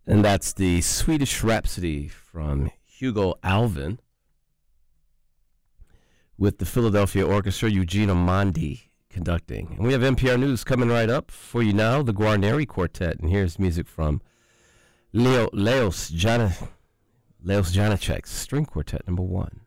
And that's the Swedish Rhapsody from Hugo Alvin with the Philadelphia Orchestra, Eugenio Mondi conducting. And we have NPR News coming right up for you now, the Guarneri Quartet. And here's music from Leos Janáček's String Quartet, number 1.